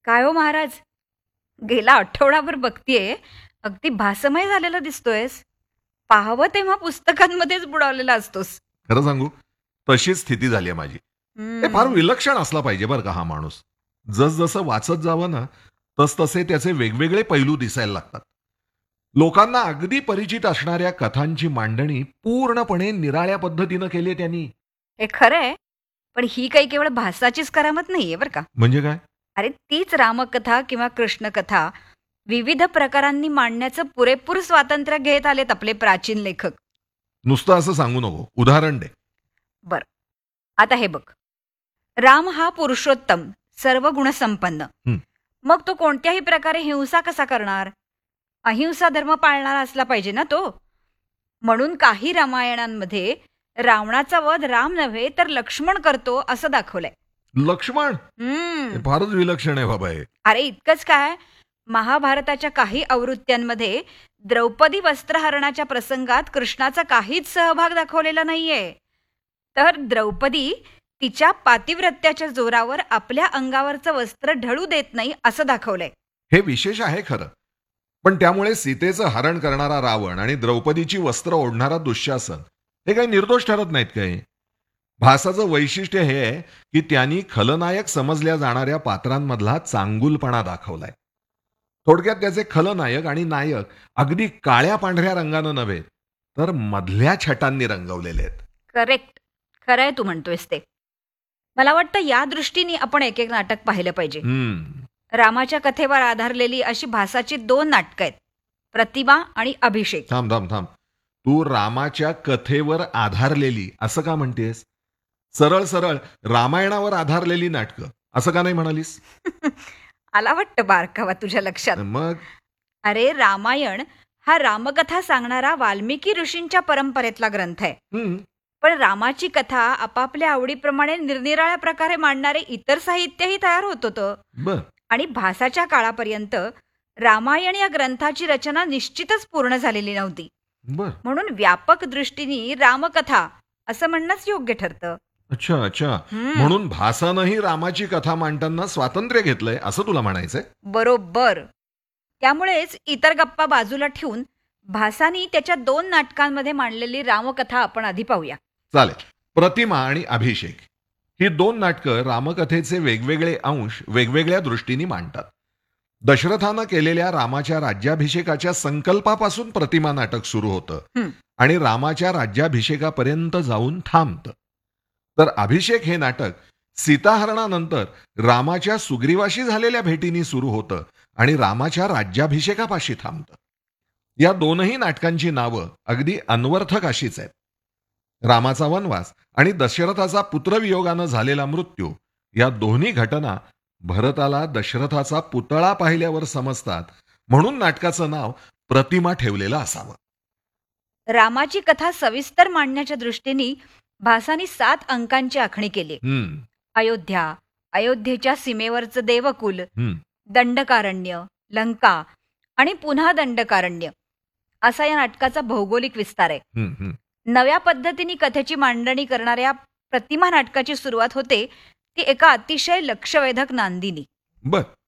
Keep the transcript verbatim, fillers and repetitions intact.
काय हो महाराज, गेला आठवडाभर बघतीये, अगदी भासमय झालेला दिसतोयस. पाहावं तेव्हा पुस्तकांमध्येच बुडावलेला असतोस. खरं सांगू, तशीच स्थिती झाली आहे माझी. हे फार हम्म. विलक्षण असला पाहिजे बरं का हा माणूस. जसजसं वाचत जावं ना, तसतसे त्याचे वेगवेगळे पैलू दिसायला लागतात. लोकांना अगदी परिचित असणाऱ्या कथांची मांडणी पूर्णपणे निराळ्या पद्धतीनं केली आहे त्यांनी. हे खरंय, पण ही काही केवळ भासाचीच करामत नाहीये बरं का. म्हणजे काय? अरे तीच रामकथा किंवा कृष्णकथा विविध प्रकारांनी मांडण्याचं पुरेपूर स्वातंत्र्य घेत आलेत आपले प्राचीन लेखक. नुसतं असं सांगू नको, उदाहरण दे. बर, आता हे बघ. राम हा पुरुषोत्तम, सर्व गुणसंपन्न. हं. मग तो कोणत्याही प्रकारे हिंसा कसा करणार? अहिंसा धर्म पाळणारा असला पाहिजे ना तो. म्हणून काही रामायणांमध्ये रावणाचा वध राम नव्हे तर लक्ष्मण करतो असं दाखवलंय. लक्ष्मण हम्म. हे फारच विलक्षण आहे बाबा हे. अरे इतकंच काय, महाभारताच्या काही आवृत्त्यांमध्ये द्रौपदी वस्त्रहरणाच्या प्रसंगात कृष्णाचा काहीच सहभाग दाखवलेला नाहीये. तर द्रौपदी तिच्या पातिव्रत्याच्या जोरावर आपल्या अंगावरचं वस्त्र ढळू देत नाही असं दाखवलंय. हे विशेष आहे खरं. पण त्यामुळे सीतेचं हरण करणारा रावण आणि द्रौपदीची वस्त्र ओढणारा दुःशासन हे काही निर्दोष ठरत नाहीत काय? भासाचं वैशिष्ट्य हे आहे की त्यांनी खलनायक समजल्या जाणाऱ्या पात्रांमधला चांगुलपणा दाखवलाय. थोडक्यात त्याचे खलनायक आणि नायक अगदी काळ्या पांढऱ्या रंगानं नव्हे तर मधल्या छटांनी रंगवलेले आहेत. करेक्ट, खरंय तू म्हणतोयस ते. मला वाटतं या दृष्टीने आपण एक एक नाटक पाहिलं पाहिजे. हम्म. रामाच्या कथेवर आधारलेली अशी भासाची दोन नाटकं आहेत, प्रतिमा आणि अभिषेक. थांब थांब थांब तू रामाच्या कथेवर आधारलेली असं का म्हणतेस? सरळ सरळ रामायणावर आधारलेली नाटकं असं का नाही म्हणालीस? आला वाटतं बारकावा तुझ्या लक्षात. मग अरे रामायण हा रामकथा सांगणारा वाल्मिकी ऋषींच्या परंपरेतला ग्रंथ आहे. हम्म. पण रामाची कथा आपापल्या आवडीप्रमाणे निरनिराळ्या प्रकारे मांडणारे इतर साहित्यही तयार होत होतं. बर आणि भासाच्या काळापर्यंत रामायण या ग्रंथाची रचना निश्चितच पूर्ण झालेली नव्हती. बर म्हणून व्यापक दृष्टीने रामकथा असं म्हणणंच योग्य ठरतं. अच्छा अच्छा हम्म. म्हणून भासानंही रामाची कथा मांडताना स्वातंत्र्य घेतलंय असं तुला म्हणायचंय? बरोबर. त्यामुळेच इतर गप्पा बाजूला ठेवून भासानी त्याच्या दोन नाटकांमध्ये मांडलेली रामकथा आपण आधी पाहूया. चालेल. प्रतिमा आणि अभिषेक ही दोन नाटकं रामकथेचे वेगवेगळे अंश वेगवेगळ्या दृष्टीने मांडतात. दशरथानं केलेल्या रामाच्या राज्याभिषेकाच्या संकल्पापासून प्रतिमा नाटक सुरू होतं हं. आणि रामाच्या राज्याभिषेकापर्यंत जाऊन थांबतं. तर अभिषेक हे नाटक सीताहरणानंतर रामाच्या सुग्रीवाशी झालेल्या भेटीनी सुरू होतं आणि रामाच्या राज्याभिषेकापाशी थांबतं. या दोनही नाटकांची नावं अगदी अन्वर्थक अशीच आहेत. रामाचा वनवास आणि दशरथाचा पुत्रवियोगानं झालेला मृत्यू या दोन्ही घटना भरताला दशरथाचा पुतळा पाहिल्यावर समजतात, म्हणून नाटकाचं नाव प्रतिमा ठेवलेलं असावं. रामाची कथा सविस्तर मांडण्याच्या दृष्टीने भासानी सात अंकांची आखणी केली. हम्म, अयोध्या, अयोध्येच्या सीमेवरचं देवकुल, हम्म, दंडकारण्य, लंका आणि पुन्हा दंडकारण्य असा या नाटकाचा भौगोलिक विस्तार आहे. हम्म, हम्म. नव्या पद्धतीने कथेची मांडणी करणाऱ्या प्रतिमा नाटकाची सुरुवात होते ती एका अतिशय लक्षवेधक नांदीनी. बर